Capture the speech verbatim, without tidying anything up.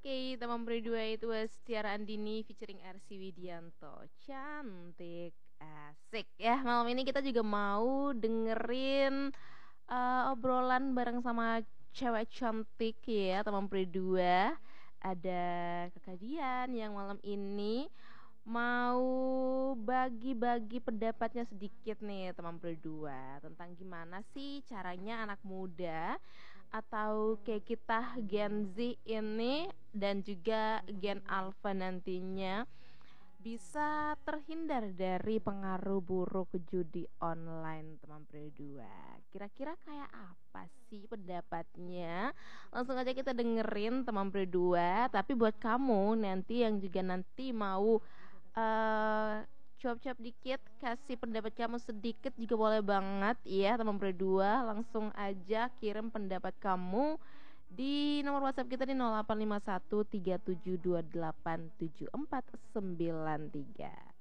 Oke, teman berdua itu Tiara Andini featuring R C Widianto. Cantik, asik ya. Malam ini kita juga mau dengerin eh, obrolan bareng sama cewek cantik ya, teman berdua. Ada Kakak Dian yang malam ini mau bagi-bagi pendapatnya sedikit nih teman berdua tentang gimana sih caranya anak muda atau kayak kita Gen Z ini dan juga Gen Alpha nantinya bisa terhindar dari pengaruh buruk judi online teman berdua. Kira-kira kayak apa sih pendapatnya? Langsung aja kita dengerin teman berdua. Tapi buat kamu nanti yang juga nanti mau eh cuap-cuap dikit, kasih pendapat kamu sedikit juga boleh banget ya teman berdua. Langsung aja kirim pendapat kamu di nomor WhatsApp kita di nol delapan lima satu tiga tujuh dua delapan tujuh empat sembilan tiga.